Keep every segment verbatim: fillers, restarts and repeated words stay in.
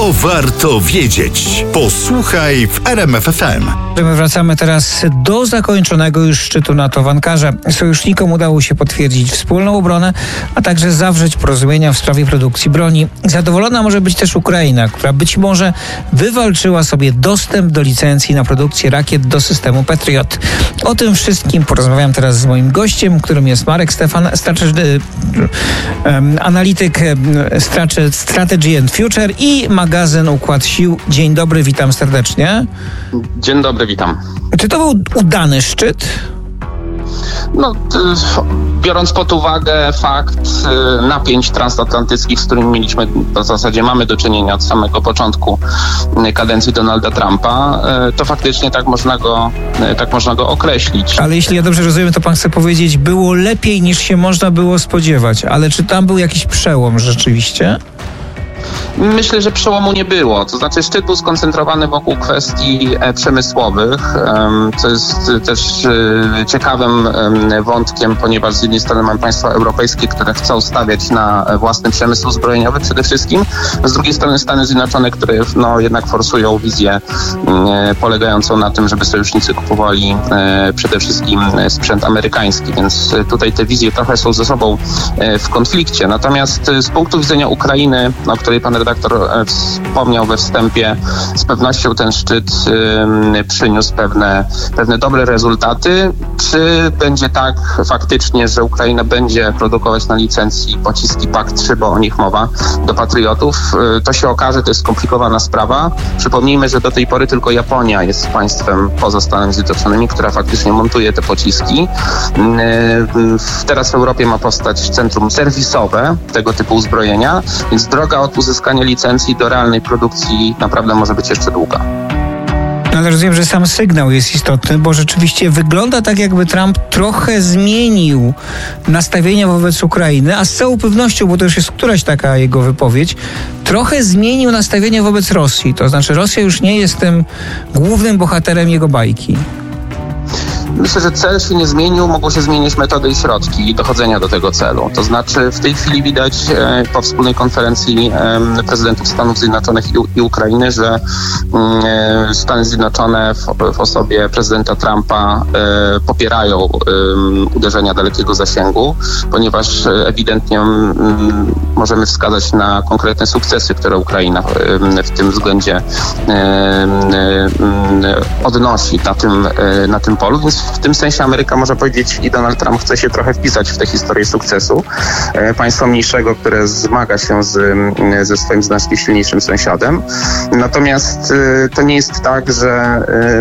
To warto wiedzieć. Posłuchaj w R M F F M. My wracamy teraz do zakończonego już szczytu NATO w Ankarze. Sojusznikom udało się potwierdzić wspólną obronę, a także zawrzeć porozumienia w sprawie produkcji broni. Zadowolona może być też Ukraina, która być może wywalczyła sobie dostęp do licencji na produkcję rakiet do systemu Patriot. O tym wszystkim porozmawiam teraz z moim gościem, którym jest Marek Stefan, strategy, um, analityk Strategy and Future i magazyn Układ Sił. Dzień dobry, witam serdecznie. Dzień dobry, witam. Czy to był udany szczyt? No, biorąc pod uwagę fakt napięć transatlantyckich, z którymi mieliśmy, w zasadzie mamy do czynienia od samego początku kadencji Donalda Trumpa, to faktycznie tak można go, tak można go określić. Ale jeśli ja dobrze rozumiem, to pan chce powiedzieć, było lepiej niż się można było spodziewać. Ale czy tam był jakiś przełom rzeczywiście? Myślę, że przełomu nie było. To znaczy szczyt był skoncentrowany wokół kwestii przemysłowych, co jest też ciekawym wątkiem, ponieważ z jednej strony mamy państwa europejskie, które chcą stawiać na własny przemysł zbrojeniowy przede wszystkim, z drugiej strony Stany Zjednoczone, które no, jednak forsują wizję polegającą na tym, żeby sojusznicy kupowali przede wszystkim sprzęt amerykański, więc tutaj te wizje trochę są ze sobą w konflikcie. Natomiast z punktu widzenia Ukrainy, o której pan redaktor wspomniał we wstępie, z pewnością ten szczyt y, przyniósł pewne, pewne dobre rezultaty. Czy będzie tak faktycznie, że Ukraina będzie produkować na licencji pociski P A C trzy, bo o nich mowa, do Patriotów? Y, to się okaże, to jest skomplikowana sprawa. Przypomnijmy, że do tej pory tylko Japonia jest państwem poza Stanami Zjednoczonymi, która faktycznie montuje te pociski. Y, y, teraz w Europie ma powstać centrum serwisowe tego typu uzbrojenia, więc droga od uzyskania licencji do realnej produkcji naprawdę może być jeszcze długa. Ale rozumiem, że sam sygnał jest istotny, bo rzeczywiście wygląda tak, jakby Trump trochę zmienił nastawienia wobec Ukrainy, a z całą pewnością, bo to już jest któraś taka jego wypowiedź, trochę zmienił nastawienie wobec Rosji. To znaczy Rosja już nie jest tym głównym bohaterem jego bajki. Myślę, że cel się nie zmienił, mogą się zmienić metody i środki dochodzenia do tego celu. To znaczy w tej chwili widać e, po wspólnej konferencji e, prezydentów Stanów Zjednoczonych i, i Ukrainy, że e, Stany Zjednoczone w, w osobie prezydenta Trumpa e, popierają e, uderzenia dalekiego zasięgu, ponieważ e, ewidentnie m, możemy wskazać na konkretne sukcesy, które Ukraina e, w tym względzie e, e, odnosi na tym, e, na tym polu. Więc w tym sensie Ameryka, może powiedzieć, i Donald Trump chce się trochę wpisać w tę historię sukcesu. Państwo mniejszego, które zmaga się z, ze swoim znacznie silniejszym sąsiadem. Natomiast to nie jest tak, że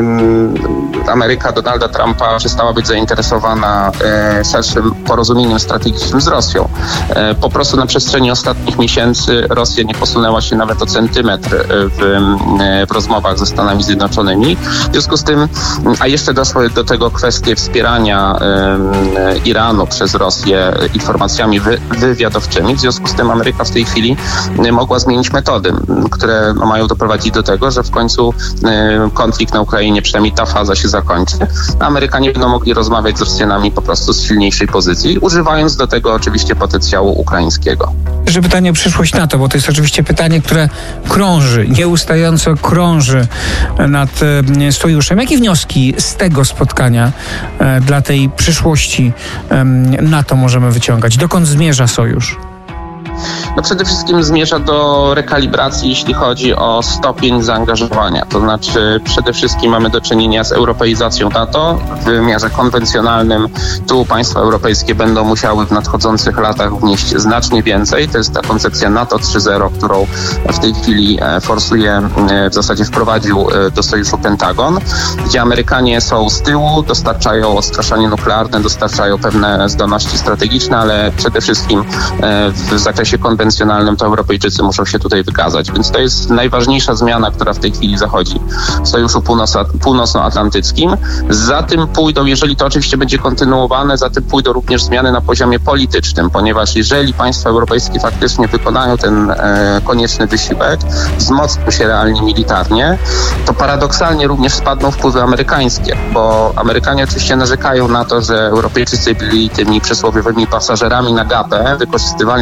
Ameryka Donalda Trumpa przestała być zainteresowana szerszym porozumieniem strategicznym z Rosją. Po prostu na przestrzeni ostatnich miesięcy Rosja nie posunęła się nawet o centymetr w, w rozmowach ze Stanami Zjednoczonymi. W związku z tym, a jeszcze doszło do tego kwestie wspierania y, Iranu przez Rosję informacjami wy, wywiadowczymi. W związku z tym Ameryka w tej chwili y, mogła zmienić metody, które no, mają doprowadzić do tego, że w końcu y, konflikt na Ukrainie, przynajmniej ta faza się zakończy. Amerykanie będą mogli rozmawiać z Rosjanami po prostu z silniejszej pozycji, używając do tego oczywiście potencjału ukraińskiego. Że pytanie o przyszłość NATO, bo to jest oczywiście pytanie, które krąży, nieustająco krąży nad e, sojuszem. Jakie wnioski z tego spotkania e, dla tej przyszłości e, NATO możemy wyciągać? Dokąd zmierza sojusz? No przede wszystkim zmierza do rekalibracji, jeśli chodzi o stopień zaangażowania. To znaczy przede wszystkim mamy do czynienia z europeizacją NATO. W wymiarze konwencjonalnym tu państwa europejskie będą musiały w nadchodzących latach wnieść znacznie więcej. To jest ta koncepcja NATO trzy zero, którą w tej chwili forsuje, w zasadzie wprowadził do sojuszu Pentagon, gdzie Amerykanie są z tyłu, dostarczają odstraszanie nuklearne, dostarczają pewne zdolności strategiczne, ale przede wszystkim w zakresie konwencjonalnym to Europejczycy muszą się tutaj wykazać. Więc to jest najważniejsza zmiana, która w tej chwili zachodzi w Sojuszu Północnoatlantyckim. Za tym pójdą, jeżeli to oczywiście będzie kontynuowane, za tym pójdą również zmiany na poziomie politycznym, ponieważ jeżeli państwa europejskie faktycznie wykonają ten e, konieczny wysiłek, wzmocnią się realnie militarnie, to paradoksalnie również spadną wpływy amerykańskie, bo Amerykanie oczywiście narzekają na to, że Europejczycy byli tymi przysłowiowymi pasażerami na gapę, wykorzystywani amerykańskimi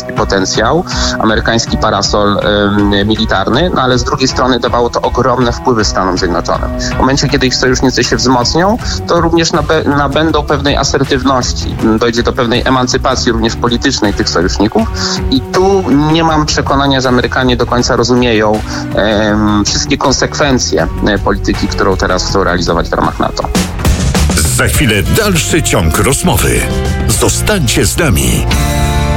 amerykański potencjał, amerykański parasol um, militarny, no ale z drugiej strony dawało to ogromne wpływy Stanom Zjednoczonym. W momencie, kiedy ich sojusznicy się wzmocnią, to również nabe- nabędą pewnej asertywności, dojdzie do pewnej emancypacji również politycznej tych sojuszników i tu nie mam przekonania, że Amerykanie do końca rozumieją um, wszystkie konsekwencje polityki, którą teraz chcą realizować w ramach NATO. Za chwilę dalszy ciąg rozmowy. Zostańcie z nami.